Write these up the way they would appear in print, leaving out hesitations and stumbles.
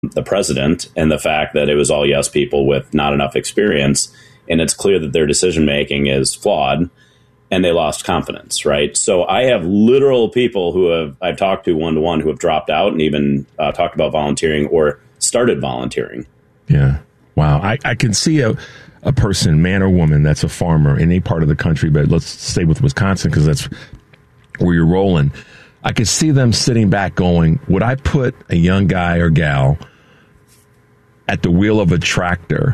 the president and the fact that it was all yes people with not enough experience. And it's clear that their decision making is flawed and they lost confidence. Right. So I have literal people I've talked to one-to-one who have dropped out and even talked about volunteering or started volunteering. Yeah. Wow. I can see a person, man or woman, that's a farmer in any part of the country, but let's stay with Wisconsin because that's where you're rolling. I could see them sitting back going, would I put a young guy or gal at the wheel of a tractor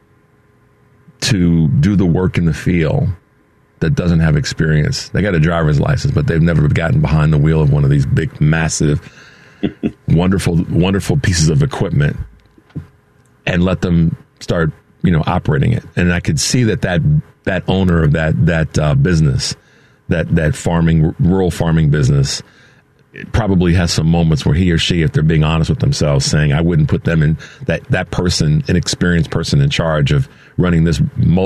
to do the work in the field that doesn't have experience? They got a driver's license, but they've never gotten behind the wheel of one of these big, massive, wonderful pieces of equipment and let them start, operating it. And I could see that owner of that business, that farming, rural farming business, it probably has some moments where he or she, if they're being honest with themselves, saying, I wouldn't put them in that person, an experienced person in charge of running this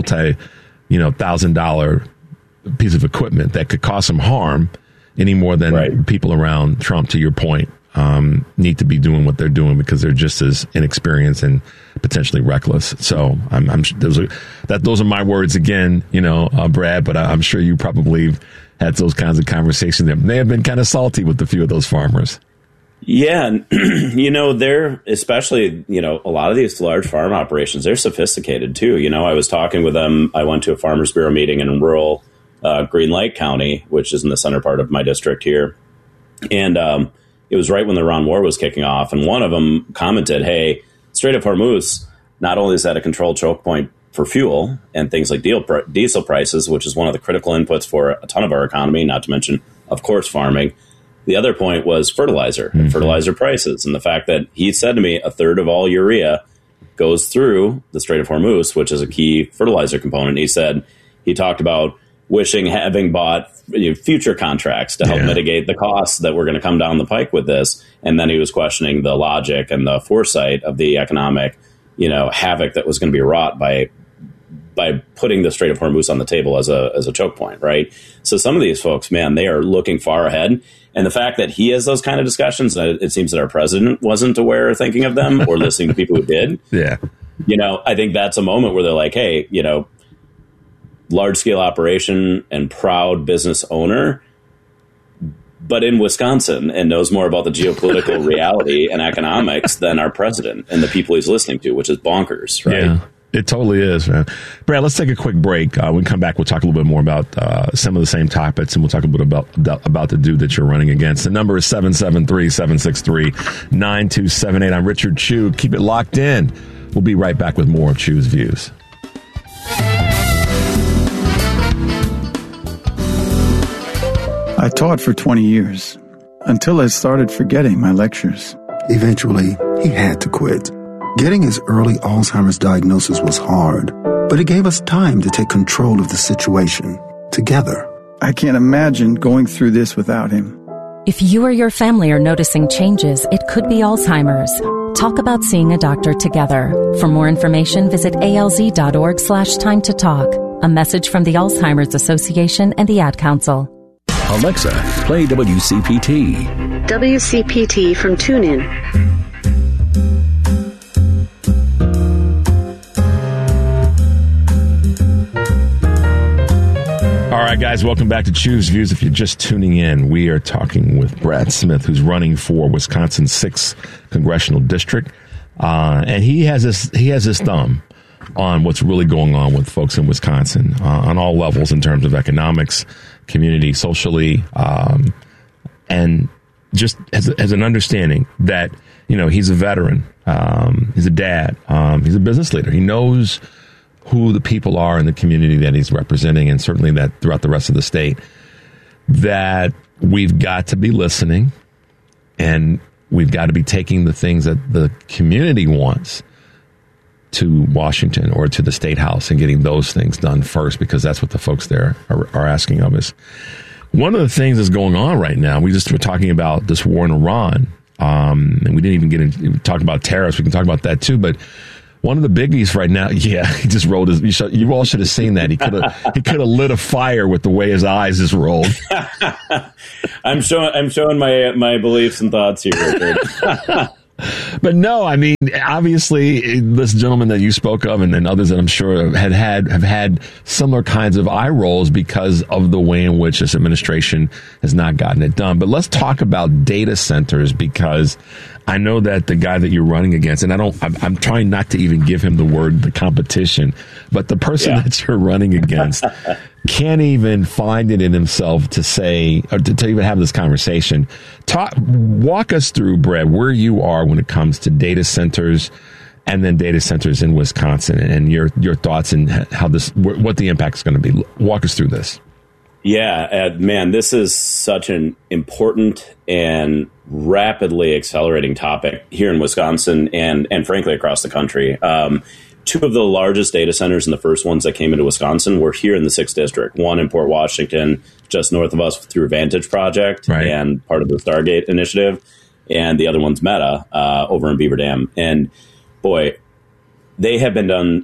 $1,000 piece of equipment that could cause some harm any more than people around Trump, to your point, need to be doing what they're doing because they're just as inexperienced and potentially reckless. So those are my words again, Brad, but I'm sure you probably had those kinds of conversations that may have been kind of salty with a few of those farmers. Yeah. And, they're especially, a lot of these large farm operations, they're sophisticated too. I was talking with them. I went to a Farmers Bureau meeting in rural Green Lake County, which is in the center part of my district here. And it was right when the Iran war was kicking off. And one of them commented, hey, Strait of Hormuz, not only is that a controlled choke point for fuel and things like diesel prices, which is one of the critical inputs for a ton of our economy, not to mention, of course, farming. The other point was fertilizer and fertilizer prices. And the fact that he said to me, a third of all urea goes through the Strait of Hormuz, which is a key fertilizer component. He talked about wishing having bought future contracts to help mitigate the costs that were going to come down the pike with this. And then he was questioning the logic and the foresight of the economic, havoc that was going to be wrought by putting the Strait of Hormuz on the table as a choke point, right? So some of these folks, man, they are looking far ahead. And the fact that he has those kind of discussions, it seems that our president wasn't aware or thinking of them or listening to people who did. Yeah. I think that's a moment where they're like, hey, large scale operation and proud business owner, but in Wisconsin and knows more about the geopolitical reality and economics than our president and the people he's listening to, which is bonkers, right? Yeah. It totally is, man. Brad, let's take a quick break. When we come back, we'll talk a little bit more about some of the same topics, and we'll talk a little bit about the dude that you're running against. The number is 773-763-9278. I'm Richard Chew. Keep it locked in. We'll be right back with more of Chew's Views. I taught for 20 years, until I started forgetting my lectures. Eventually, he had to quit. Getting his early Alzheimer's diagnosis was hard, but it gave us time to take control of the situation together. I can't imagine going through this without him. If you or your family are noticing changes, it could be Alzheimer's. Talk about seeing a doctor together. For more information, visit alz.org/time to talk. A message from the Alzheimer's Association and the Ad Council. Alexa, play WCPT. WCPT from TuneIn. All right, guys, welcome back to Chew's Views. If you're just tuning in, we are talking with Brad Smith, who's running for Wisconsin's 6th Congressional District. And he has his thumb on what's really going on with folks in Wisconsin on all levels in terms of economics, community, socially, and just has an understanding that, he's a veteran, he's a dad, he's a business leader. He knows who the people are in the community that he's representing, and certainly that throughout the rest of the state, that we've got to be listening and we've got to be taking the things that the community wants to Washington or to the State House and getting those things done first, because that's what the folks there are asking of us. One of the things that's going on right now, we just were talking about this war in Iran, and we didn't even get into talking about tariffs. We can talk about that too, but one of the biggies right now, he just rolled his. You all should have seen that. He could have lit a fire with the way his eyes just rolled. I'm showing my beliefs and thoughts here, Richard. But no, I mean, obviously, this gentleman that you spoke of, and others that I'm sure have had similar kinds of eye rolls because of the way in which this administration has not gotten it done. But let's talk about data centers, because I know that the guy that you're running against, and I'm trying not to even give him the competition, but the person that you're running against can't even find it in himself to say, or to even have this conversation. Walk us through, Brett, where you are when it comes to data centers, and then data centers in Wisconsin, and your thoughts and how what the impact is going to be. Walk us through this. Yeah, man, this is such an important and rapidly accelerating topic here in Wisconsin and frankly across the country. Two of the largest data centers and the first ones that came into Wisconsin were here in the 6th District. One in Port Washington, just north of us through Vantage Project and part of the Stargate initiative. And the other one's Meta over in Beaver Dam. And boy, they have been done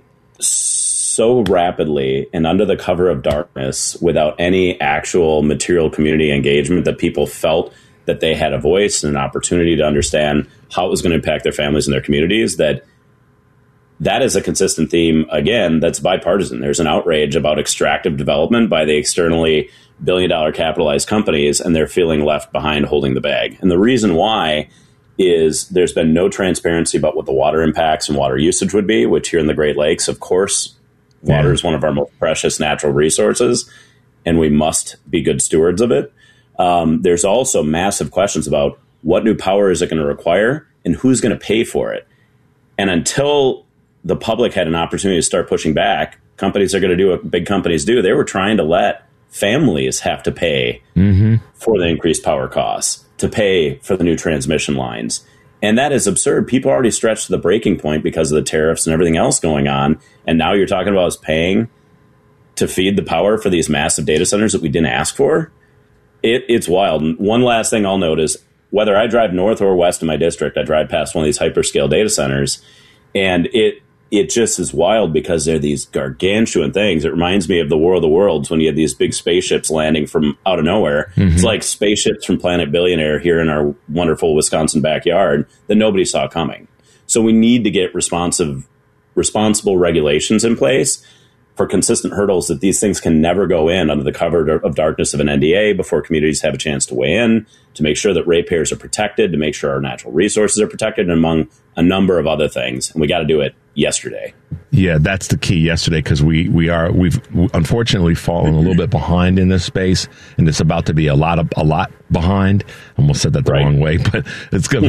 so rapidly and under the cover of darkness without any actual material community engagement that people felt that they had a voice and an opportunity to understand how it was going to impact their families and their communities. That is a consistent theme, again, that's bipartisan. There's an outrage about extractive development by the externally billion-dollar capitalized companies, and they're feeling left behind holding the bag. And the reason why is there's been no transparency about what the water impacts and water usage would be, which here in the Great Lakes, of course, water is one of our most precious natural resources, and we must be good stewards of it. There's also massive questions about what new power is it going to require and who's going to pay for it. And until the public had an opportunity to start pushing back, companies are going to do what big companies do. They were trying to let families have to pay for the increased power costs, to pay for the new transmission lines. And that is absurd. People already stretched to the breaking point because of the tariffs and everything else going on. And now you're talking about us paying to feed the power for these massive data centers that we didn't ask for. It's wild. And one last thing I'll note is whether I drive north or west of my district, I drive past one of these hyperscale data centers, and it just is wild because they're these gargantuan things. It reminds me of the War of the Worlds when you had these big spaceships landing from out of nowhere. It's like spaceships from Planet Billionaire here in our wonderful Wisconsin backyard that nobody saw coming. So we need to get responsible regulations in place for consistent hurdles that these things can never go in under the cover of darkness of an NDA before communities have a chance to weigh in, to make sure that ratepayers are protected, to make sure our natural resources are protected, and among a number of other things. And we got to do it yesterday. Yeah, that's the key, yesterday, because we've unfortunately fallen a little bit behind in this space, and it's about to be a lot behind. I almost said that the wrong way, but it's good.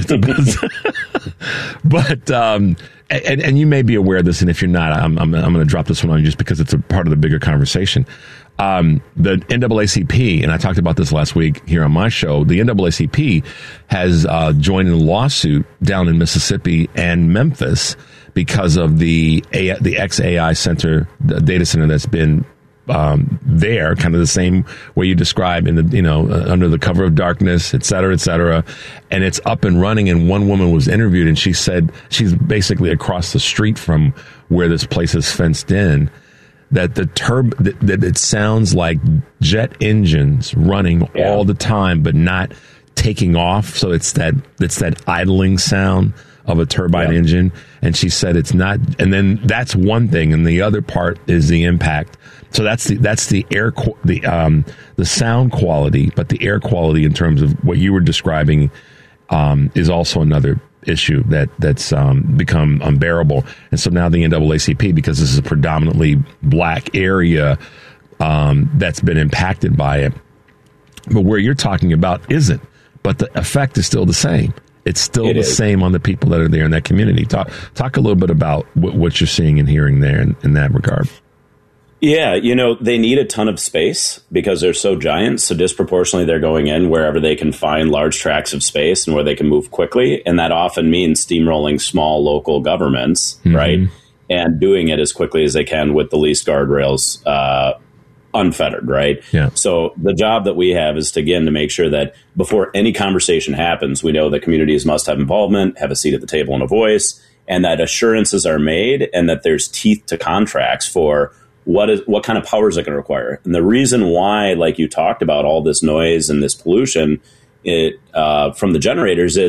But and you may be aware of this, and if you're not, I'm going to drop this one on you just because it's a part of the bigger conversation. The NAACP, and I talked about this last week here on my show, the NAACP has joined in a lawsuit down in Mississippi and Memphis because of the XAI center, the data center that's been there, kind of the same way you described in the, under the cover of darkness, et cetera, and it's up and running. And one woman was interviewed, and she said she's basically across the street from where this place is fenced in. That that it sounds like jet engines running all the time, but not taking off. So it's that idling sound of a turbine engine. And she said it's not. And then that's one thing, and the other part is the impact. So that's the air, the sound quality, but the air quality in terms of what you were describing is also another issue that's become unbearable. And so now the NAACP, because this is a predominantly black area that's been impacted by it, but where you're talking about isn't, but the effect is still the same. It's still the same on the people that are there in that community. Talk a little bit about what you're seeing and hearing there in that regard. Yeah, they need a ton of space because they're so giant. So disproportionately, they're going in wherever they can find large tracts of space and where they can move quickly. And that often means steamrolling small local governments, right? And doing it as quickly as they can with the least guardrails unfettered, right? Yeah. So the job that we have is to make sure that before any conversation happens, we know that communities must have involvement, have a seat at the table and a voice, and that assurances are made and that there's teeth to contracts for what kind of power is it going to require? And the reason why, like you talked about, all this noise and this pollution from the generators is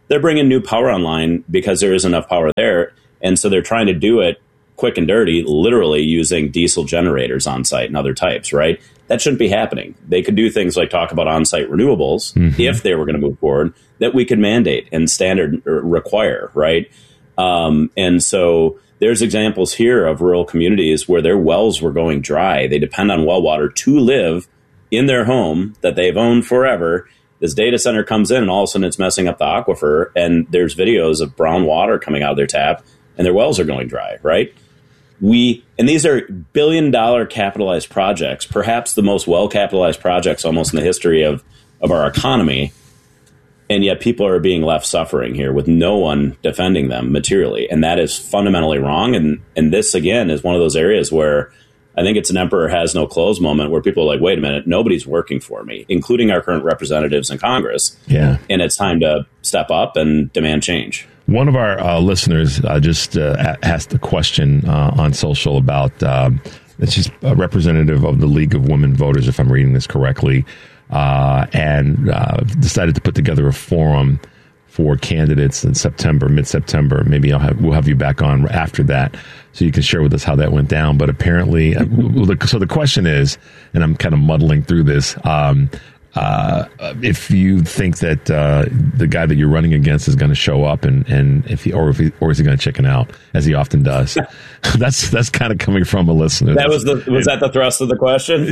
they're bringing new power online because there is enough power there. And so they're trying to do it quick and dirty, literally using diesel generators on site and other types, right? That shouldn't be happening. They could do things like talk about on-site renewables if they were going to move forward that we could mandate and standard require, right? And so there's examples here of rural communities where their wells were going dry. They depend on well water to live in their home that they've owned forever. This data center comes in and all of a sudden it's messing up the aquifer, and there's videos of brown water coming out of their tap and their wells are going dry, right? And these are billion-dollar capitalized projects, perhaps the most well-capitalized projects almost in the history of our economy, and yet people are being left suffering here with no one defending them materially, and that is fundamentally wrong. And this, again, is one of those areas where I think it's an emperor has no clothes moment where people are like, wait a minute, nobody's working for me, including our current representatives in Congress. Yeah. And it's time to step up and demand change. One of our listeners just asked a question on social about, she's a representative of the League of Women Voters, if I'm reading this correctly, and decided to put together a forum for candidates in September, mid-September. Maybe we'll have you back on after that so you can share with us how that went down. But apparently, so the question is, and I'm kind of muddling through this, if you think that the guy that you're running against is going to show up, and is he going to chicken out as he often does? that's kind of coming from a listener. That was that the thrust of the question?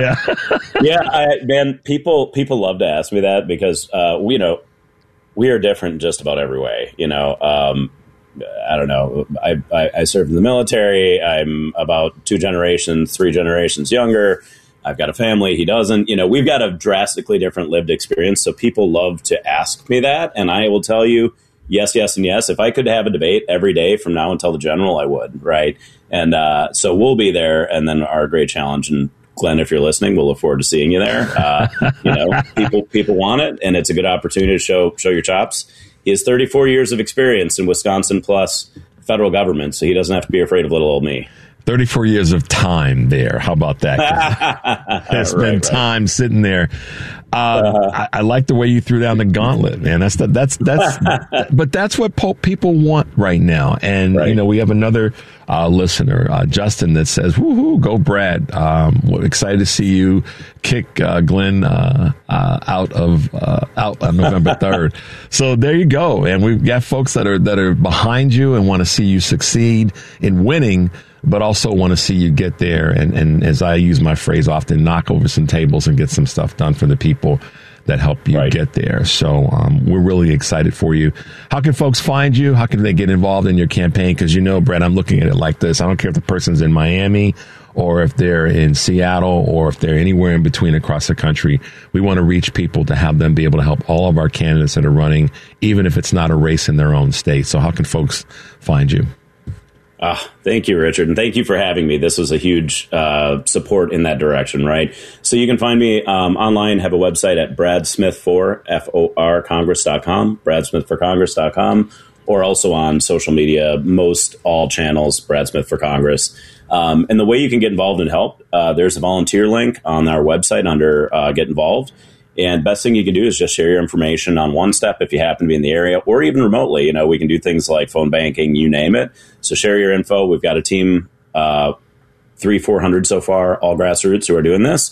Yeah. Man, people love to ask me that because we are different in just about every way. I don't know. I served in the military. I'm about 3 generations younger. I've got a family. He doesn't. We've got a drastically different lived experience. So people love to ask me that. And I will tell you, yes, yes, and yes. If I could have a debate every day from now until the general, I would. Right. And so we'll be there. And then our great challenge. And Glenn, if you're listening, we'll look forward to seeing you there. People want it. And it's a good opportunity to show your chops. He has 34 years of experience in Wisconsin plus federal government. So he doesn't have to be afraid of little old me. 34 years of time there. How about that? It's been time sitting there. I like the way you threw down the gauntlet, man. But that's what people want right now. And, we have another listener, Justin, that says, woohoo, go Brad. Excited to see you kick Glenn out on November 3rd. So there you go. And we've got folks that are behind you and want to see you succeed in winning, but also want to see you get there and as I use my phrase often, knock over some tables and get some stuff done for the people that help you get there. So we're really excited for you. How can folks find you? How can they get involved in your campaign? Because Brett, I'm looking at it like this. I don't care if the person's in Miami or if they're in Seattle or if they're anywhere in between across the country. We want to reach people to have them be able to help all of our candidates that are running, even if it's not a race in their own state. So how can folks find you? Thank you, Richard. And thank you for having me. This was a huge support in that direction, right? So you can find me online, have a website at bradsmith4, Congress.com, bradsmith4congress.com, or also on social media, most all channels, Brad Smith for Congress. And the way you can get involved and help, there's a volunteer link on our website under Get Involved. And best thing you can do is just share your information on One Step if you happen to be in the area, or even remotely. We can do things like phone banking, you name it. So share your info. We've got a team, 300-400 so far, all grassroots, who are doing this.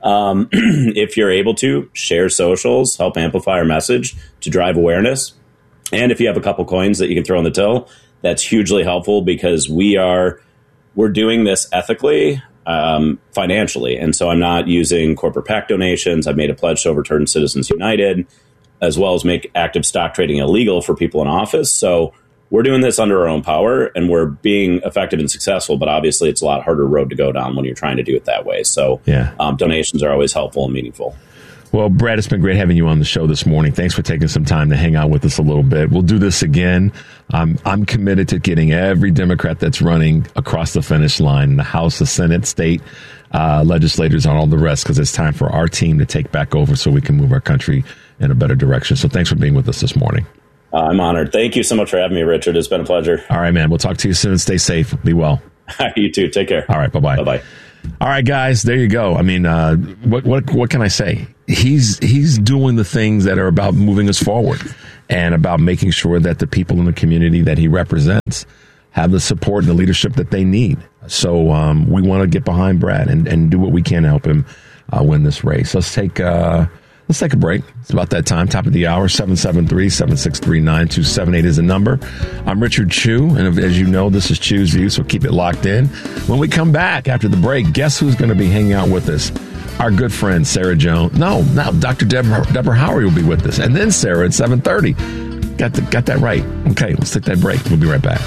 If you're able to, share socials, help amplify our message to drive awareness. And if you have a couple coins that you can throw in the till, that's hugely helpful because we're doing this ethically, financially. And so I'm not using corporate PAC donations. I've made a pledge to overturn Citizens United, as well as make active stock trading illegal for people in office. So we're doing this under our own power and we're being effective and successful, but obviously it's a lot harder road to go down when you're trying to do it that way. So donations are always helpful and meaningful. Well, Brad, it's been great having you on the show this morning. Thanks for taking some time to hang out with us a little bit. We'll do this again. I'm committed to getting every Democrat that's running across the finish line, the House, the Senate, state legislators, and all the rest, because it's time for our team to take back over so we can move our country in a better direction. So thanks for being with us this morning. I'm honored. Thank you so much for having me, Richard. It's been a pleasure. All right, man. We'll talk to you soon. Stay safe. Be well. You too. Take care. All right. Bye-bye. Bye-bye. All right, guys, there you go. I mean, what can I say? He's doing the things that are about moving us forward. and about making sure that the people in the community that he represents have the support and the leadership that they need. So we want to get behind Brad and do what we can to help him win this race. Let's take a break. It's about that time. Top of the hour, 773-763-9278 is the number. I'm Richard Chu, and as you know, this is Chu's View, so keep it locked in. When we come back after the break, guess who's going to be hanging out with us? Our good friend, Sarah Jones. No, Dr. Deborah Howery will be with us. And then Sarah at 7:30. Got that right. Okay, let's take that break. We'll be right back.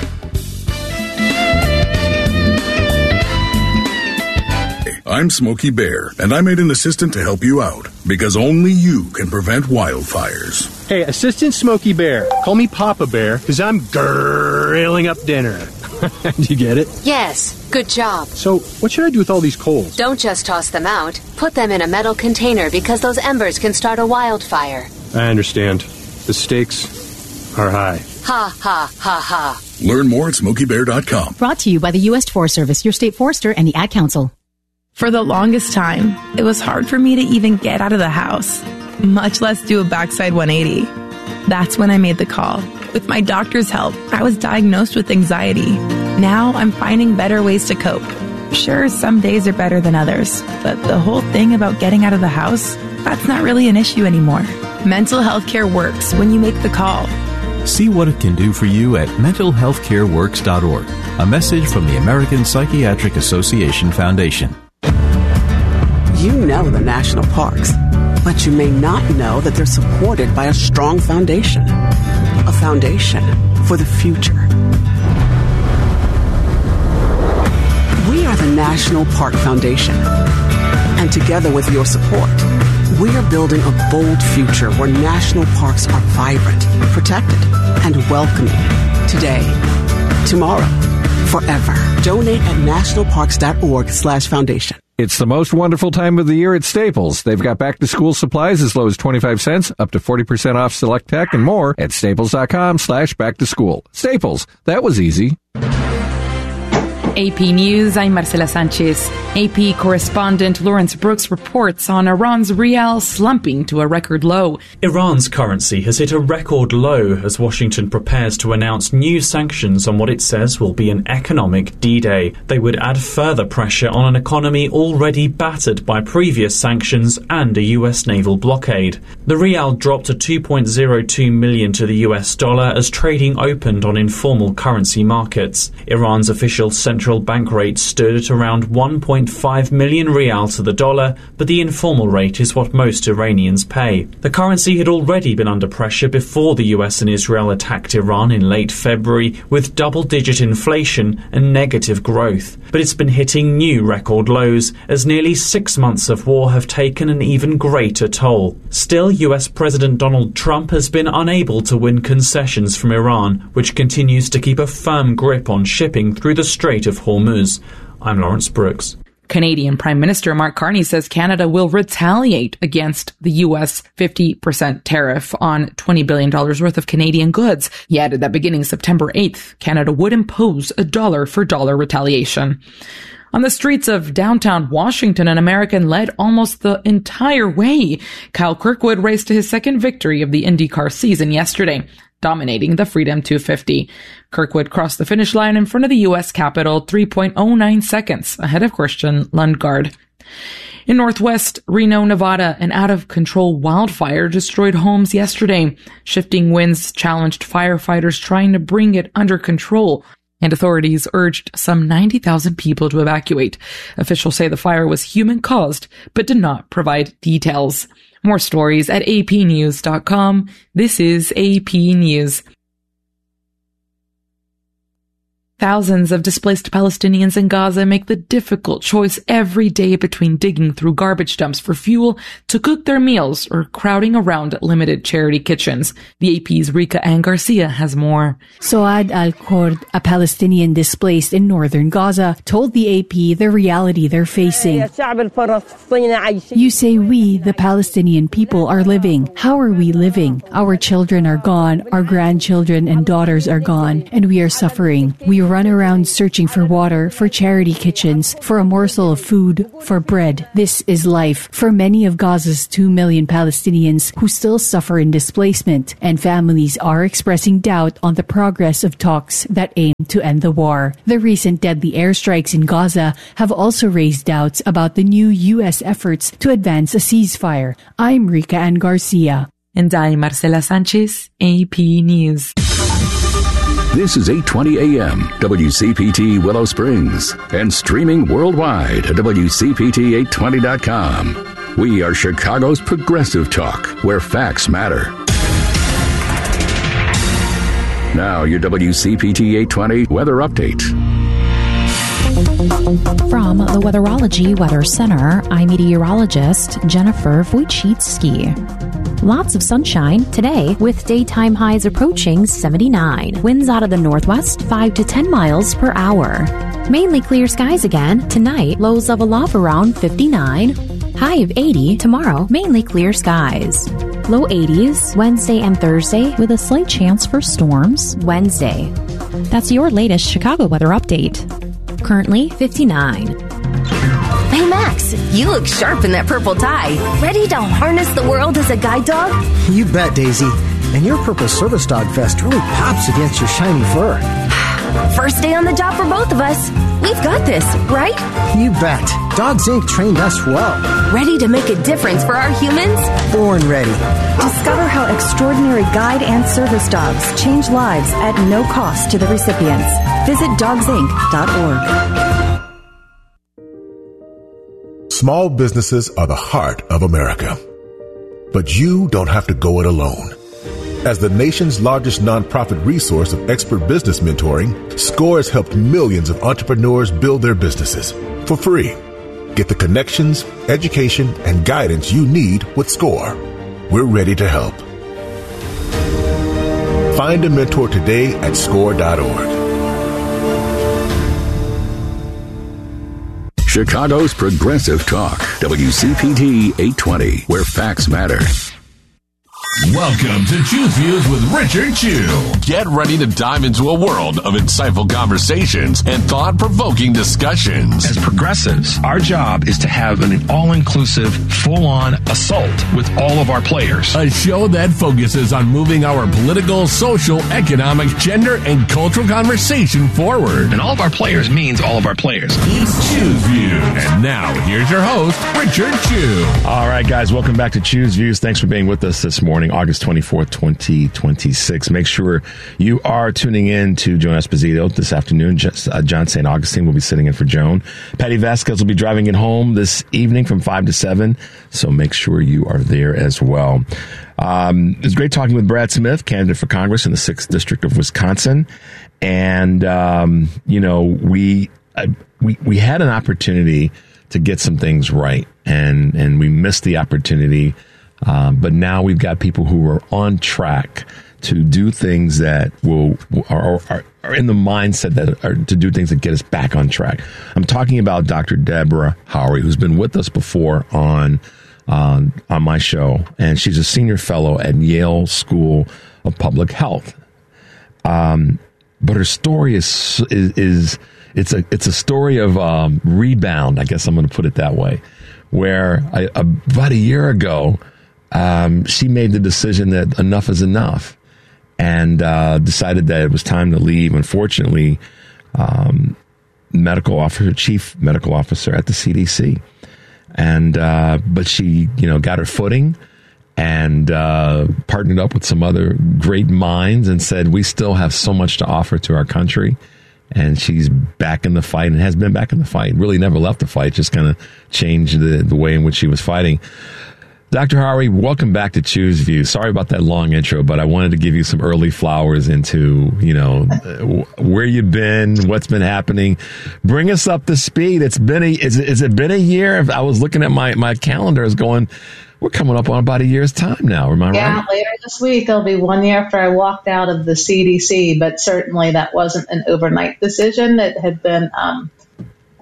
I'm Smokey Bear, and I made an assistant to help you out, because only you can prevent wildfires. Hey, Assistant Smokey Bear. Call me Papa Bear, because I'm grilling up dinner. Did you get it? Yes, good job. So, what should I do with all these coals? Don't just toss them out. Put them in a metal container, because those embers can start a wildfire. I understand. The stakes are high. Ha, ha, ha, ha. Learn more at SmokeyBear.com. Brought to you by the U.S. Forest Service, your state forester, and the Ad Council. For the longest time, it was hard for me to even get out of the house, much less do a backside 180. That's when I made the call. With my doctor's help, I was diagnosed with anxiety. Now I'm finding better ways to cope. Sure, some days are better than others, but the whole thing about getting out of the house, that's not really an issue anymore. Mental health care works when you make the call. See what it can do for you at mentalhealthcareworks.org. A message from the American Psychiatric Association Foundation. You know the national parks, but you may not know that they're supported by a strong foundation. A foundation for the future. We are the National Park Foundation. And together with your support, we are building a bold future where national parks are vibrant, protected, and welcoming. Today, tomorrow, forever. Donate at nationalparks.org/foundation. It's the most wonderful time of the year at Staples. They've got back-to-school supplies as low as 25 cents, up to 40% off select tech, and more at staples.com/back-to-school. Staples, that was easy. AP News, I'm Marcela Sanchez. AP correspondent Lawrence Brooks reports on Iran's rial slumping to a record low. Iran's currency has hit a record low as Washington prepares to announce new sanctions on what it says will be an economic D-Day. They would add further pressure on an economy already battered by previous sanctions and a US naval blockade. The rial dropped to 2.02 million to the US dollar as trading opened on informal currency markets. Iran's official central bank rate stood at around 1.5 million rial to the dollar, but the informal rate is what most Iranians pay. The currency had already been under pressure before the US and Israel attacked Iran in late February with double-digit inflation and negative growth. But it's been hitting new record lows as nearly 6 months of war have taken an even greater toll. Still, US President Donald Trump has been unable to win concessions from Iran, which continues to keep a firm grip on shipping through the Strait of Hormuz. I'm Lawrence Brooks. Canadian Prime Minister Mark Carney says Canada will retaliate against the U.S. 50% tariff on $20 billion worth of Canadian goods. He added that beginning September 8th, Canada would impose a dollar-for-dollar retaliation. On the streets of downtown Washington, an American led almost the entire way. Kyle Kirkwood raced to his second victory of the IndyCar season yesterday, dominating the Freedom 250. Kirkwood crossed the finish line in front of the U.S. Capitol 3.09 seconds ahead of Christian Lundgaard. In northwest Reno, Nevada, an out-of-control wildfire destroyed homes yesterday. Shifting winds challenged firefighters trying to bring it under control, and authorities urged some 90,000 people to evacuate. Officials say the fire was human-caused, but did not provide details. More stories at apnews.com. This is AP News. Thousands of displaced Palestinians in Gaza make the difficult choice every day between digging through garbage dumps for fuel to cook their meals or crowding around limited charity kitchens. The AP's Rika Ann Garcia has more. Soad Al-Khord, a Palestinian displaced in northern Gaza, told the AP the reality they're facing. You say we, the Palestinian people, are living. How are we living? Our children are gone, our grandchildren and daughters are gone, and we are suffering. We run around searching for water, for charity kitchens, for a morsel of food, for bread. This is life for many of Gaza's 2 million Palestinians who still suffer in displacement, and families are expressing doubt on the progress of talks that aim to end the war. The recent deadly airstrikes in Gaza have also raised doubts about the new U.S. efforts to advance a ceasefire. I'm Rika Ann Garcia. And I'm Marcela Sanchez, AP News. This is 820 AM, WCPT Willow Springs, and streaming worldwide at WCPT820.com. We are Chicago's progressive talk, where facts matter. Now, your WCPT 820 weather update. From the Weatherology Weather Center, I'm meteorologist Jennifer Wojcicki. Lots of sunshine today with daytime highs approaching 79. Winds out of the northwest 5 to 10 miles per hour. Mainly clear skies again tonight. Lows level off around 59. High of 80 tomorrow. Mainly clear skies. Low 80s Wednesday and Thursday with a slight chance for storms Wednesday. That's your latest Chicago weather update. Currently 59. Hey Max, you look sharp in that purple tie. Ready to harness the world as a guide dog? You bet, Daisy. And your purple service dog vest really pops against your shiny fur. First day on the job for both of us. We've got this, right? You bet. Dogs Inc. trained us well. Ready to make a difference for our humans? Born ready. Discover how extraordinary guide and service dogs change lives at no cost to the recipients. Visit dogsinc.org. Small businesses are the heart of America. But you don't have to go it alone. As the nation's largest nonprofit resource of expert business mentoring, SCORE has helped millions of entrepreneurs build their businesses for free. Get the connections, education, and guidance you need with SCORE. We're ready to help. Find a mentor today at SCORE.org. Chicago's progressive talk, WCPT 820, where facts matter. Welcome to Choose Views with Richard Chew. Get ready to dive into a world of insightful conversations and thought-provoking discussions. As progressives, our job is to have an all-inclusive, full-on assault with all of our players. A show that focuses on moving our political, social, economic, gender, and cultural conversation forward. And all of our players means all of our players. It's Choose Views. And now, here's your host, Richard Chew. All right, guys, welcome back to Choose Views. Thanks for being with us this morning. August 24th, 2026. Make sure you are tuning in to Joan Esposito this afternoon. John St. Augustine will be sitting in for Joan. Patty Vasquez will be driving it home this evening from 5 to 7, so make sure you are there as well. It was great talking with Brad Smith, candidate for Congress in the 6th District of Wisconsin. And, we had an opportunity to get some things right, and we missed the opportunity. But now we've got people who are on track to do things that are in the mindset that are to do things that get us back on track. I'm talking about Dr. Deborah Howery, who's been with us before on my show, and she's a senior fellow at Yale School of Public Health. But her story is a story of rebound. I guess I'm going to put it that way. Where about a year ago, she made the decision that enough is enough, and decided that it was time to leave. Unfortunately, chief medical officer at the CDC, and but she got her footing and partnered up with some other great minds and said, we still have so much to offer to our country. And she's back in the fight and has been back in the fight. Really never left the fight, just kind of changed the way in which she was fighting. Dr. Howery, welcome back to Choose Views. Sorry about that long intro, but I wanted to give you some early flowers into, where you've been, what's been happening. Bring us up to speed. Has it been a year? I was looking at my calendar, is going, we're coming up on about a year's time now. Am I right? Yeah, later this week, it'll be 1 year after I walked out of the CDC, but certainly that wasn't an overnight decision. It had been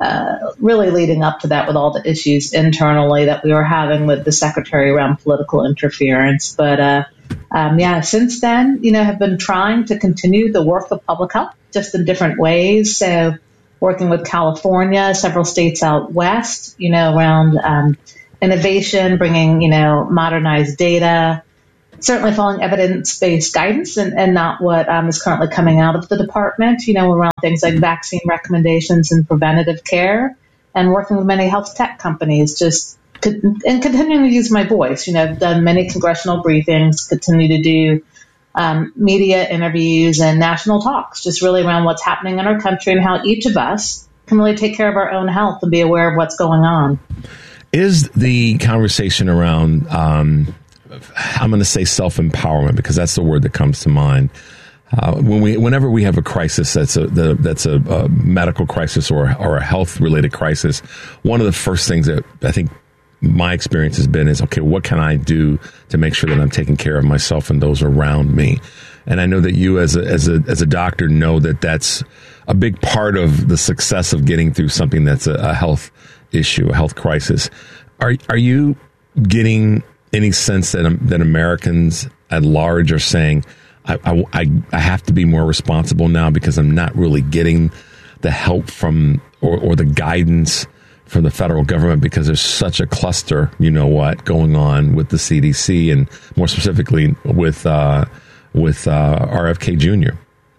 really leading up to that with all the issues internally that we were having with the secretary around political interference. But since then, have been trying to continue the work of public health just in different ways. So working with California, several states out west, around innovation, bringing, modernized data, certainly following evidence-based guidance and not what is currently coming out of the department, around things like vaccine recommendations and preventative care, and working with many health tech companies, and continuing to use my voice. I've done many congressional briefings, continue to do media interviews and national talks, just really around what's happening in our country and how each of us can really take care of our own health and be aware of what's going on. Is the conversation around, I'm going to say self-empowerment, because that's the word that comes to mind. Whenever we have a crisis that's a medical crisis or a health-related crisis, one of the first things that I think my experience has been is, okay, what can I do to make sure that I'm taking care of myself and those around me? And I know that you as a doctor know that that's a big part of the success of getting through something that's a health issue, a health crisis. Are you getting any sense that Americans at large are saying, I have to be more responsible now because I'm not really getting the help from or the guidance from the federal government because there's such a cluster, going on with the CDC and more specifically with RFK Jr.?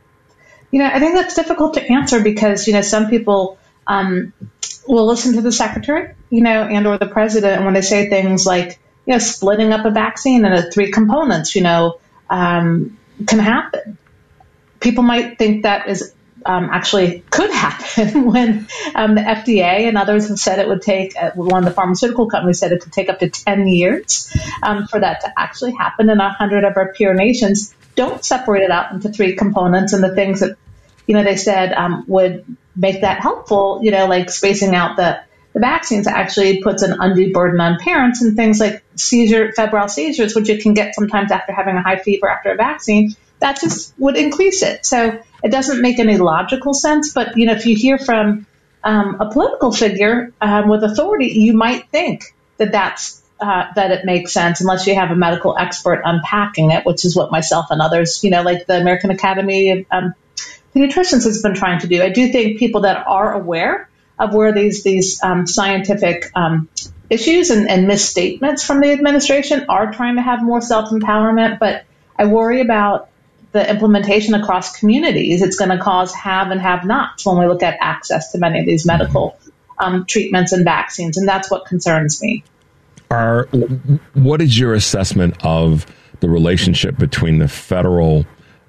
I think that's difficult to answer because, some people will listen to the secretary, and or the president, and when they say things like, splitting up a vaccine into 3 components, can happen. People might think that is actually could happen when the FDA and others have said it would take, one of the pharmaceutical companies said it could take up to 10 years for that to actually happen in 100 of our peer nations. Don't separate it out into 3 components, and the things that, they said would make that helpful, like spacing out the vaccines actually puts an undue burden on parents, and things like febrile seizures, which you can get sometimes after having a high fever after a vaccine, that just would increase it. So it doesn't make any logical sense. But, if you hear from a political figure with authority, you might think that it makes sense unless you have a medical expert unpacking it, which is what myself and others, like the American Academy of Nutritionists has been trying to do. I do think people that are aware of where these scientific issues and misstatements from the administration are trying to have more self-empowerment, but I worry about the implementation across communities. It's going to cause have and have-nots when we look at access to many of these medical treatments and vaccines, and that's what concerns me. What is your assessment of the relationship between the federal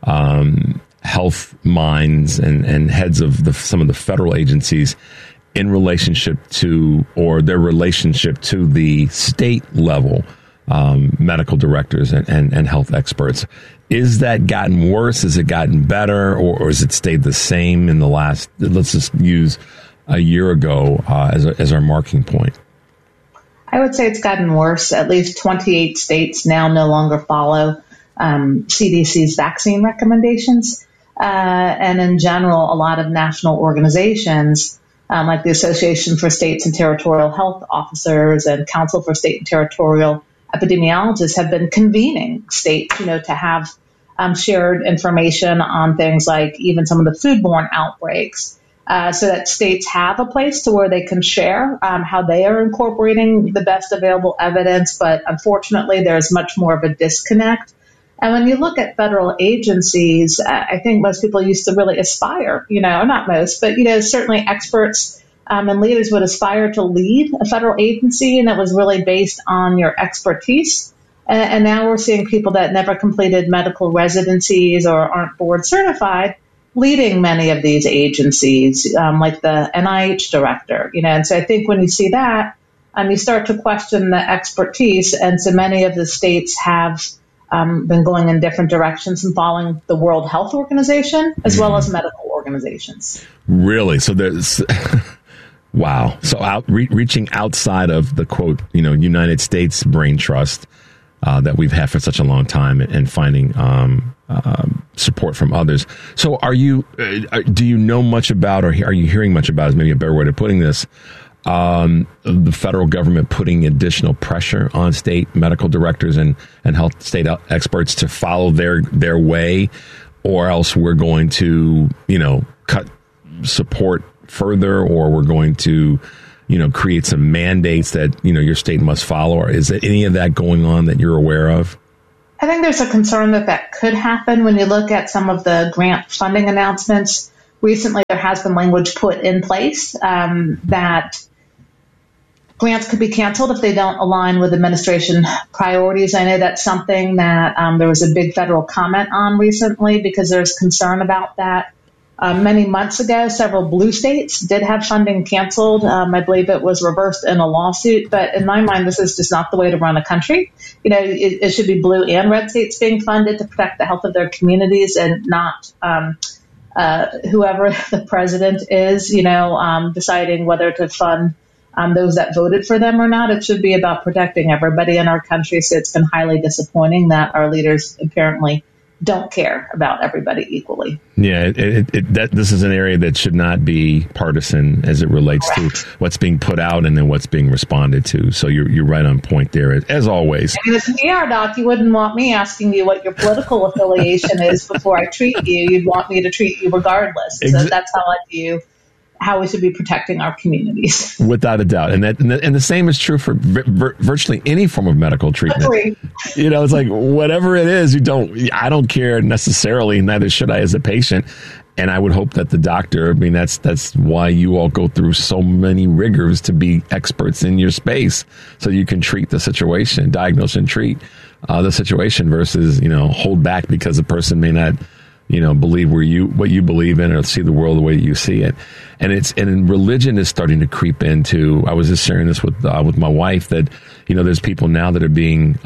health minds and heads of some of the federal agencies in relationship to, or their relationship to, the state level medical directors and health experts? Is that gotten worse? Has it gotten better? Or has it stayed the same in the last, let's just use a year ago as our marking point? I would say it's gotten worse. At least 28 states now no longer follow CDC's vaccine recommendations. And in general, a lot of national organizations like the Association for States and Territorial Health Officers and Council for State and Territorial Epidemiologists have been convening states, to have shared information on things like even some of the foodborne outbreaks, so that states have a place to where they can share how they are incorporating the best available evidence. But unfortunately, there's much more of a disconnect. And when you look at federal agencies, I think most people used to really aspire, not most, but, certainly experts and leaders would aspire to lead a federal agency, and that was really based on your expertise. And now we're seeing people that never completed medical residencies or aren't board certified leading many of these agencies, like the NIH director, And so I think when you see that, you start to question the expertise, and so many of the states have been going in different directions and following the World Health Organization as well as medical organizations. Really? So there's, wow. So reaching outside of the quote, United States brain trust that we've had for such a long time, and finding support from others. So do you know much about, or are you hearing much about, is maybe a better way of putting this, the federal government putting additional pressure on state medical directors and health state experts to follow their way, or else we're going to, cut support further, or we're going to, create some mandates that, your state must follow? Or is there any of that going on that you're aware of? I think there's a concern that could happen when you look at some of the grant funding announcements. Recently, there has been language put in place that grants could be canceled if they don't align with administration priorities. I know that's something that there was a big federal comment on recently because there's concern about that. Many months ago, several blue states did have funding canceled. I believe it was reversed in a lawsuit. But in my mind, this is just not the way to run a country. It should be blue and red states being funded to protect the health of their communities, and not whoever the president is, deciding whether to fund those that voted for them or not. It should be about protecting everybody in our country. So it's been highly disappointing that our leaders apparently don't care about everybody equally. Yeah, this is an area that should not be partisan as it relates to what's being put out and then what's being responded to. So you're right on point there, as always. And as an ER doc, you wouldn't want me asking you what your political affiliation is before I treat you. You'd want me to treat you regardless. So that's how I view how we should be protecting our communities. Without a doubt. And the same is true for virtually any form of medical treatment. It's like whatever it is, I don't care necessarily, neither should I as a patient. And I would hope that the doctor, that's why you all go through so many rigors to be experts in your space, so you can treat the situation, diagnose and treat the situation versus, hold back because the person may not believe what you believe in or see the world the way that you see it. And religion is starting to creep into, I was just sharing this with my wife, that, there's people now that are being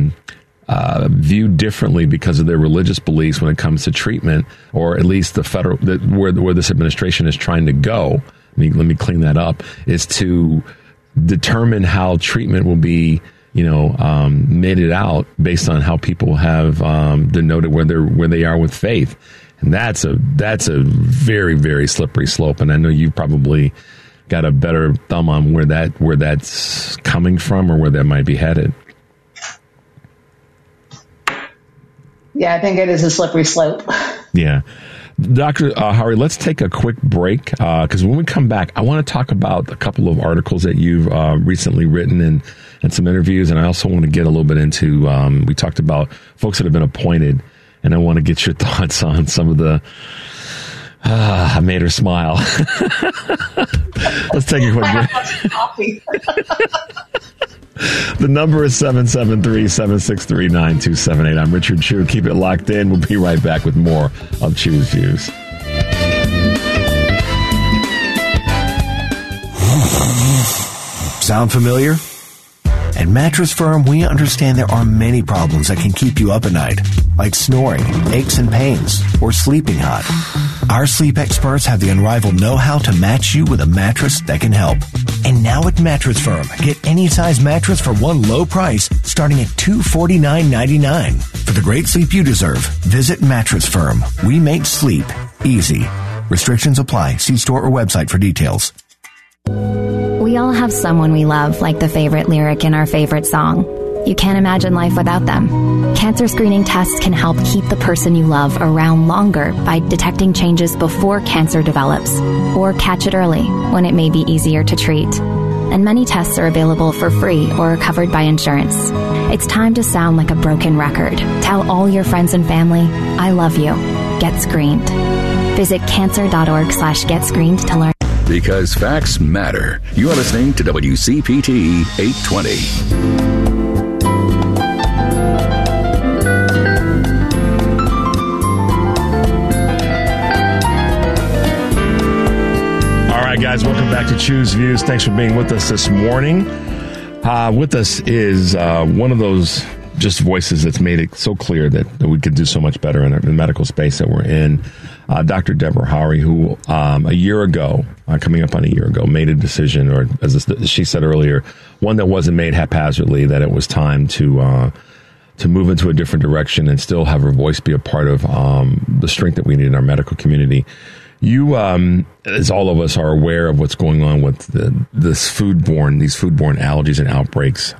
viewed differently because of their religious beliefs when it comes to treatment, or at least the federal, where this administration is trying to go. Let me clean that up, is to determine how treatment will be made it out based on how people have denoted where they are with faith. And that's a very, very slippery slope. And I know you've probably got a better thumb on where that's coming from or where that might be headed. Yeah, I think it is a slippery slope. Yeah. Dr. Hari, let's take a quick break because when we come back, I want to talk about a couple of articles that you've recently written and some interviews. And I also want to get a little bit into, we talked about folks that have been appointed, and I want to get your thoughts on some of the, I made her smile. Let's take a quick break. The number is 773-763-9278. I'm Richard Chu. Keep it locked in. We'll be right back with more of Chu's Views. Sound familiar? At Mattress Firm, we understand there are many problems that can keep you up at night, like snoring, aches and pains, or sleeping hot. Our sleep experts have the unrivaled know-how to match you with a mattress that can help. And now at Mattress Firm, get any size mattress for one low price, starting at $249.99. For the great sleep you deserve, visit Mattress Firm. We make sleep easy. Restrictions apply. See store or website for details. We all have someone we love, like the favorite lyric in our favorite song. You can't imagine life without them. Cancer screening tests can help keep the person you love around longer by detecting changes before cancer develops, or catch it early when it may be easier to treat. And many tests are available for free or are covered by insurance. It's time to sound like a broken record. Tell all your friends and family, I love you. Get screened. Visit cancer.org/getscreened to learn. Because facts matter. You are listening to WCPT 820. Guys, welcome back to Chu's Views. Thanks for being with us this morning. With us is one of those just voices that's made it so clear that we could do so much better in the medical space that we're in. Dr. Deborah Hari, who a year ago, coming up on a year ago, made a decision, or as she said earlier, one that wasn't made haphazardly, that it was time to to move into a different direction and still have our voice be a part of the strength that we need in our medical community. You, as all of us, are aware of what's going on with these foodborne allergies and outbreaks.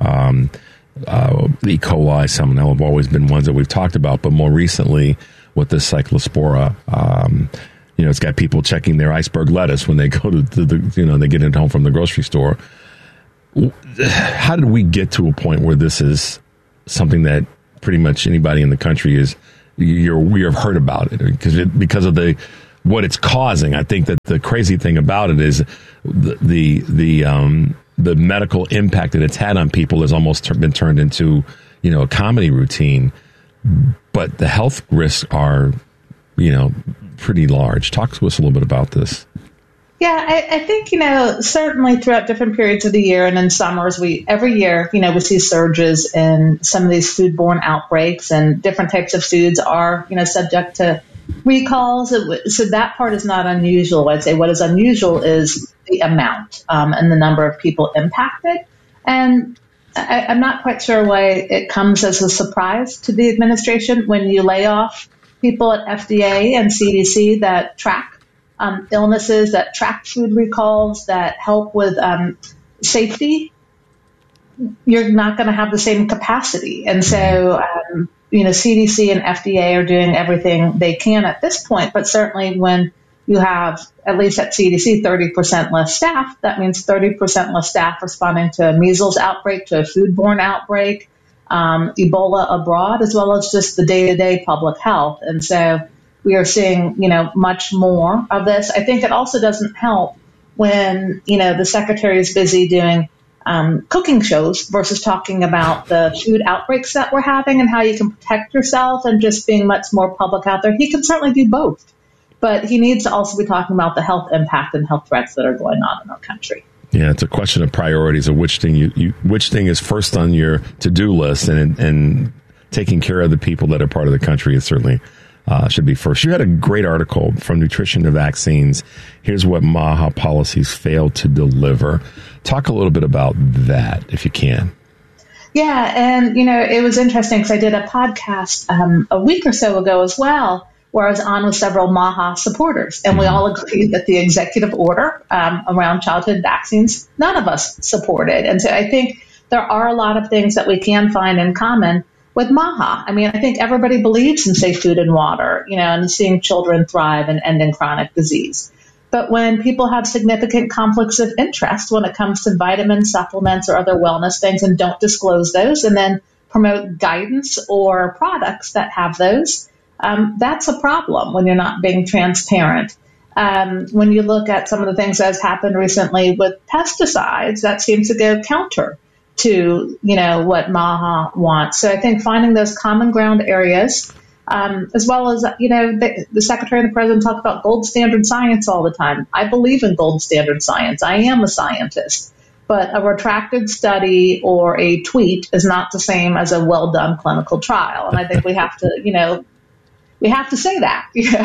E. coli, salmonella have always been ones that we've talked about, but more recently with this cyclospora, it's got people checking their iceberg lettuce when they go to they get it home from the grocery store. How did we get to a point where this is something that pretty much anybody in the country we have heard about it because of what it's causing? I think that the crazy thing about it is the medical impact that it's had on people has almost been turned into, a comedy routine, but the health risks are, pretty large. Talk to us a little bit about this. Yeah, I think, certainly throughout different periods of the year and in summers, every year, we see surges in some of these foodborne outbreaks, and different types of foods are, subject to recalls. So that part is not unusual. I'd say what is unusual is the amount and the number of people impacted. And I'm not quite sure why it comes as a surprise to the administration when you lay off people at FDA and CDC that track illnesses, that track food recalls, that help with safety. You're not going to have the same capacity. And so, CDC and FDA are doing everything they can at this point, but certainly when you have, at least at CDC, 30% less staff, that means 30% less staff responding to a measles outbreak, to a foodborne outbreak, Ebola abroad, as well as just the day-to-day public health. And so we are seeing, much more of this. I think it also doesn't help when, the secretary is busy doing cooking shows versus talking about the food outbreaks that we're having and how you can protect yourself and just being much more public out there. He can certainly do both, but he needs to also be talking about the health impact and health threats that are going on in our country. Yeah, it's a question of priorities of which thing which thing is first on your to-do list, and taking care of the people that are part of the country is certainly should be first. You had a great article from Nutrition to Vaccines. Here's what MAHA policies failed to deliver. Talk a little bit about that, if you can. Yeah, and, it was interesting because I did a podcast a week or so ago as well, where I was on with several MAHA supporters, and we all agreed that the executive order around childhood vaccines, none of us supported. And so I think there are a lot of things that we can find in common with MAHA. I mean, I think everybody believes in safe food and water, and seeing children thrive and ending chronic disease. But when people have significant conflicts of interest when it comes to vitamin supplements or other wellness things and don't disclose those and then promote guidance or products that have those, that's a problem when you're not being transparent. When you look at some of the things that has happened recently with pesticides, that seems to go counter to, what MAHA wants. So I think finding those common ground areas, as well as, the Secretary and the President talk about gold standard science all the time. I believe in gold standard science. I am a scientist. But a retracted study or a tweet is not the same as a well-done clinical trial. And I think we have to, we have to say that,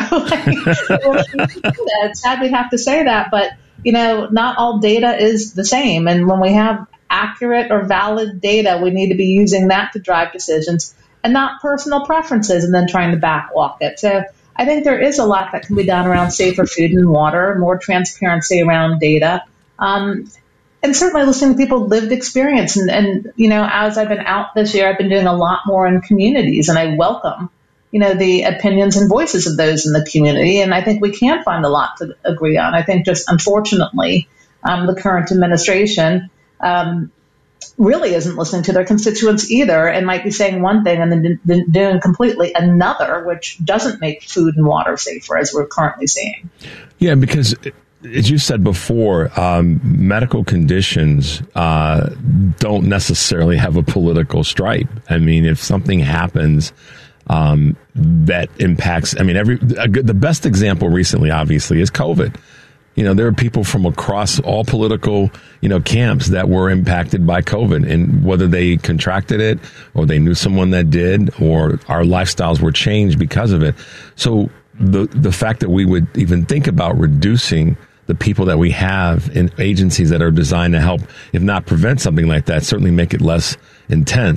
Sad we have to say that, but, not all data is the same. And when we have accurate or valid data, we need to be using that to drive decisions and not personal preferences and then trying to backwalk it. So I think there is a lot that can be done around safer food and water, more transparency around data, and certainly listening to people's lived experience. And, as I've been out this year, I've been doing a lot more in communities, and I welcome the opinions and voices of those in the community. And I think we can find a lot to agree on. I think just unfortunately, the current administration really isn't listening to their constituents either, and might be saying one thing and then doing completely another, which doesn't make food and water safer, as we're currently seeing. Yeah, because as you said before, medical conditions don't necessarily have a political stripe. I mean, if something happens that impacts, the best example recently, obviously, is COVID. There are people from across all political, camps that were impacted by COVID, and whether they contracted it or they knew someone that did, or our lifestyles were changed because of it. So the fact that we would even think about reducing the people that we have in agencies that are designed to help, if not prevent something like that, certainly make it less intense.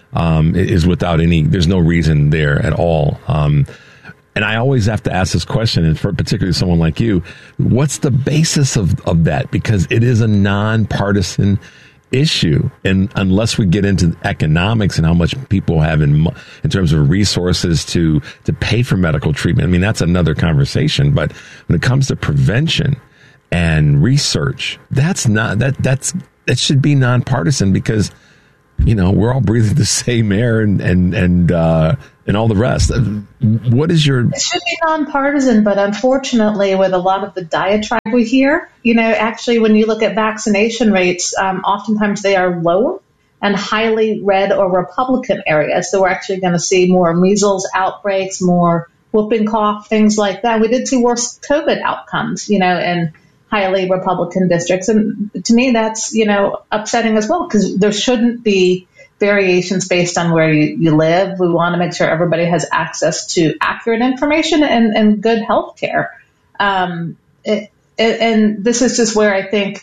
is without any. There's no reason there at all. And I always have to ask this question, and for particularly someone like you, what's the basis of that? Because it is a nonpartisan issue, and unless we get into economics and how much people have in terms of resources to pay for medical treatment, I mean, that's another conversation. But when it comes to prevention and research, that's not that should be nonpartisan, because we're all breathing the same air and all the rest. What is your... It should be nonpartisan, but unfortunately, with a lot of the diatribe we hear, actually, when you look at vaccination rates, oftentimes they are lower and highly red or Republican areas. So we're actually going to see more measles outbreaks, more whooping cough, things like that. We did see worse COVID outcomes, in highly Republican districts. And to me, that's, upsetting as well, because there shouldn't be variations based on where you live. We want to make sure everybody has access to accurate information and good health care. And this is just where I think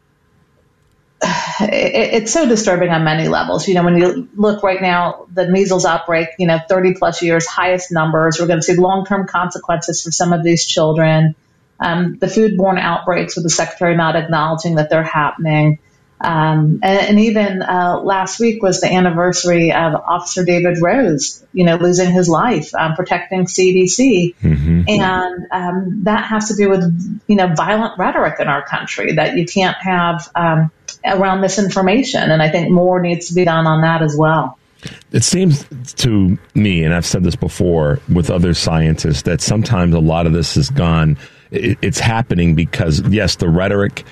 it's so disturbing on many levels. When you look right now, the measles outbreak, 30 plus years, highest numbers. We're going to see long-term consequences for some of these children. The foodborne outbreaks with the secretary not acknowledging that they're happening. And even last week was the anniversary of Officer David Rose, losing his life, protecting CDC. Mm-hmm. And that has to do with, violent rhetoric in our country that you can't have around misinformation. And I think more needs to be done on that as well. It seems to me, and I've said this before with other scientists, that sometimes a lot of this has gone, it's happening because, yes, the rhetoric,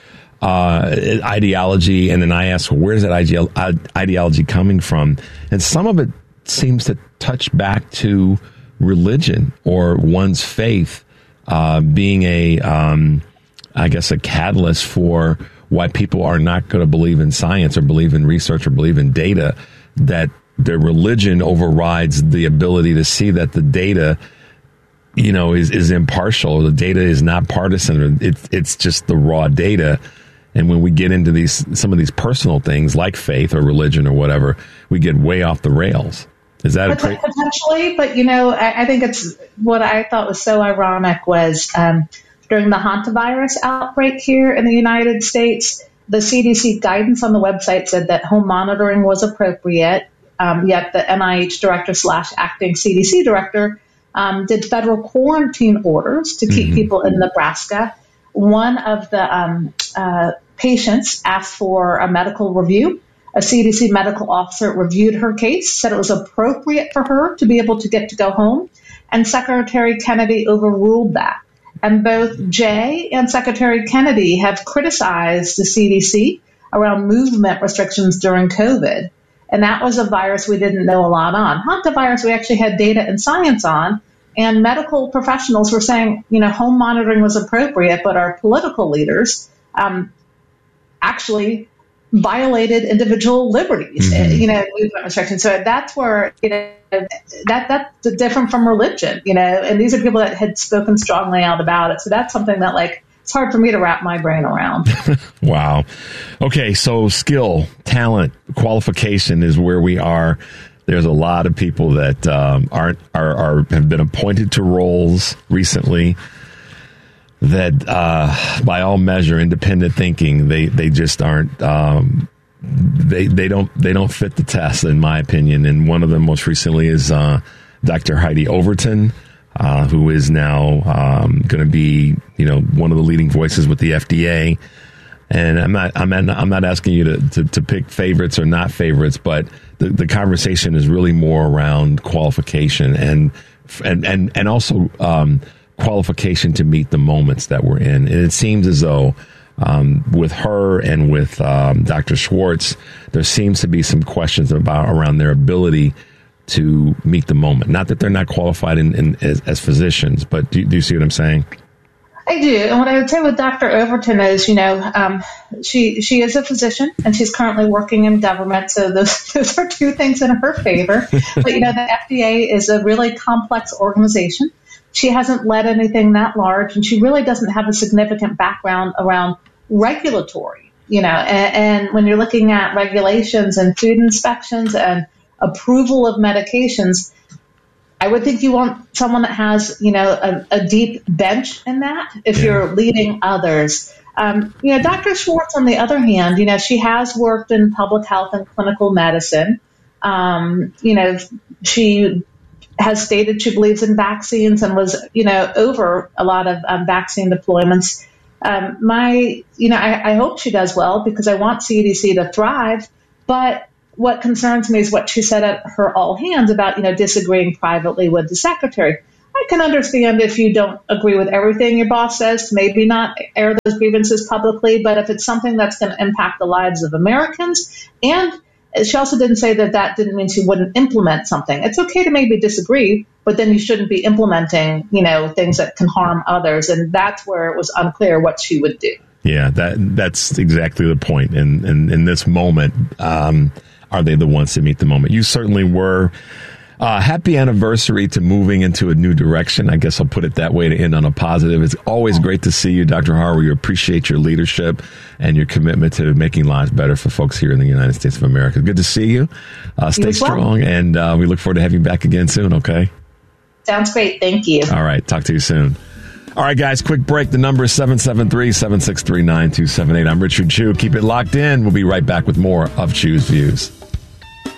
ideology, and then I ask, well, where's that ideology coming from? And some of it seems to touch back to religion or one's faith being a catalyst for why people are not going to believe in science or believe in research or believe in data, that their religion overrides the ability to see that the data is impartial. The data is not partisan. It's just the raw data. And when we get into some of these personal things like faith or religion or whatever, we get way off the rails. Is that potentially? But I think it's what I thought was so ironic was during the hantavirus outbreak here in the United States, the CDC guidance on the website said that home monitoring was appropriate. Yet the NIH director / acting CDC director did federal quarantine orders to keep people in Nebraska. One of the patients asked for a medical review. A CDC medical officer reviewed her case, said it was appropriate for her to be able to get to go home, and Secretary Kennedy overruled that. And both Jay and Secretary Kennedy have criticized the CDC around movement restrictions during COVID. And that was a virus we didn't know a lot on. Hantavirus, we actually had data and science on. And medical professionals were saying, home monitoring was appropriate, but our political leaders actually violated individual liberties, movement restrictions. So that's where, that's different from religion, and these are people that had spoken strongly out about it. So that's something that, it's hard for me to wrap my brain around. Wow. Okay, so skill, talent, qualification is where we are. There's a lot of people that have been appointed to roles recently that, by all measure, independent thinking, they just aren't. They don't fit the test, in my opinion. And one of them most recently is Dr. Heidi Overton, who is now going to be, one of the leading voices with the FDA. And I'm not asking you to pick favorites or not favorites, but the conversation is really more around qualification and also qualification to meet the moments that we're in. And it seems as though with her and with Dr. Schwartz, there seems to be some questions around their ability to meet the moment. Not that they're not qualified as physicians, but do you see what I'm saying? I do. And what I would say with Dr. Overton is, she is a physician and she's currently working in government. So those are two things in her favor. But, the FDA is a really complex organization. She hasn't led anything that large, and she really doesn't have a significant background around regulatory, and when you're looking at regulations and food inspections and approval of medications, I would think you want someone that has, a deep bench in that if you're leading others. Dr. Schwartz, on the other hand, she has worked in public health and clinical medicine. She has stated she believes in vaccines and was, over a lot of vaccine deployments. I hope she does well because I want CDC to thrive. But what concerns me is what she said at her all hands about, disagreeing privately with the secretary. I can understand if you don't agree with everything your boss says, maybe not air those grievances publicly, but if it's something that's going to impact the lives of Americans, and she also didn't say that didn't mean she wouldn't implement something. It's okay to maybe disagree, but then you shouldn't be implementing, things that can harm others. And that's where it was unclear what she would do. Yeah, that's exactly the point. And in this moment, are they the ones to meet the moment? You certainly were. Happy anniversary to moving into a new direction. I guess I'll put it that way to end on a positive. It's always great to see you, Dr. Harper. We appreciate your leadership and your commitment to making lives better for folks here in the United States of America. Good to see you. Stay strong, and we look forward to having you back again soon, okay? Sounds great. Thank you. All right. Talk to you soon. All right, guys, quick break. The number is 773-763-9278. I'm Richard Chew. Keep it locked in. We'll be right back with more of Chew's Views.